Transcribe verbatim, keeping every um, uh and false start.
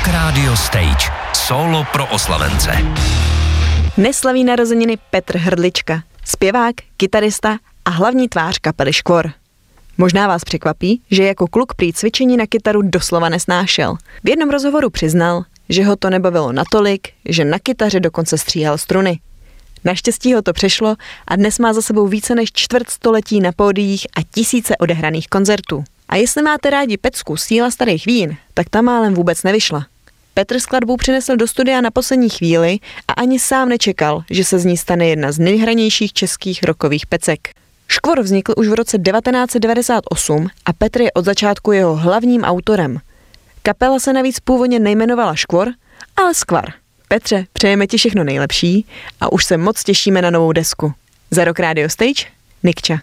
Rock Radio Stage. Solo pro oslavence. Neslaví narozeniny Petr Hrdlička, zpěvák, kytarista a hlavní tvář kapely Škvor. Možná vás překvapí, že jako kluk prý cvičení na kytaru doslova nesnášel. V jednom rozhovoru přiznal, že ho to nebavilo natolik, že na kytaře dokonce stříhal struny. Naštěstí ho to přešlo a dnes má za sebou více než čtvrt století na pódiích a tisíce odehraných koncertů. A jestli máte rádi pecku Síla starých vín, tak ta málem vůbec nevyšla. Petr skladbu přinesl do studia na poslední chvíli a ani sám nečekal, že se z ní stane jedna z nejhranějších českých rockových pecek. Škvor vznikl už v roce devatenáct set devadesát osm a Petr je od začátku jeho hlavním autorem. Kapela se navíc původně nejmenovala Škvor, ale Skvar. Petře, přejeme ti všechno nejlepší a už se moc těšíme na novou desku. Za Rock Radio Stage, Nikča.